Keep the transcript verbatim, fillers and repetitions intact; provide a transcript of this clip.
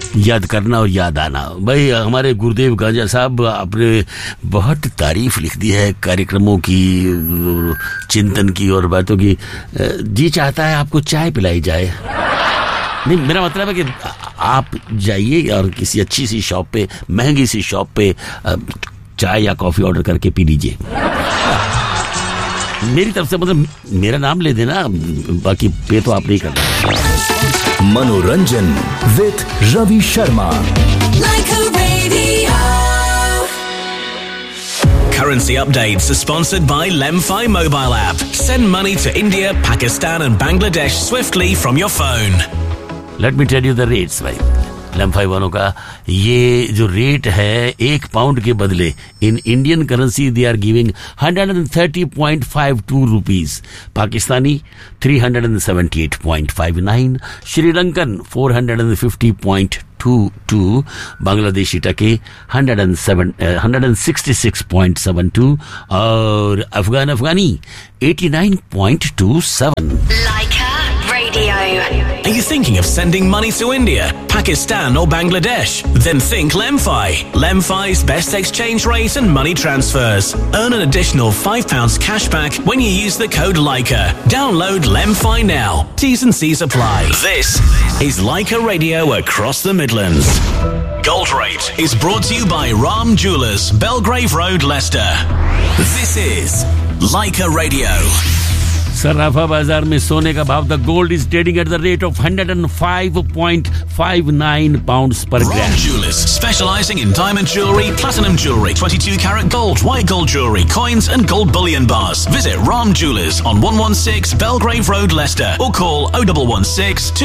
याद करना और याद आना। भाई हमारे गुरुदेव गांजा साहब आपने बहुत तारीफ लिख दी है कार्यक्रमों की, चिंतन की और बातों की। जी चाहता है आपको चाय पिलाई जाए। नहीं, मेरा मतलब है कि आप जाइए और किसी अच्छी सी शॉप पे, महंगी सी शॉप पे चाय या कॉफी ऑर्डर करके पी लीजिए। मेरी तरफ से मतलब मेरा नाम ले देना, बाकी पे तो आप नहीं करना। मनोरंजन with Ravi Sharma. Currency updates are sponsored by Lemfi mobile app. Send money to India, Pakistan and Bangladesh swiftly from your phone. Let me tell you the rates भाई। लेमफाई वालों का ये जो रेट है, एक पाउंड के बदले in Indian currency they are giving one thirty point five two rupees, Pakistani three seventy-eight point five nine, Sri Lankan four fifty point two two, Bangladeshi टके one sixty-six point seven two और अफगान अफगानी eighty-nine point two seven. Leica Radio. Are you thinking of sending money to India, Pakistan or Bangladesh? Then think Lemfi. Lemfi's best exchange rate and money transfers. Earn an additional five pounds cash back when you use the code Leica. Download Lemfi now. T's and C's apply. This is Leica Radio across the Midlands. Gold Rate is brought to you by Ram Jewellers, Belgrave Road, Leicester. This is Leica Radio. सराफा बाजार में सोने का भाव, the gold is trading at the rate of one oh five point five nine pounds per gram. Ram Jewellers, specialising in diamond jewellery, platinum jewellery, twenty-two carat gold, white gold jewellery, coins and gold bullion bars. Visit Ram Jewellers on one one six Belgrave Road, Leicester, or call oh one one six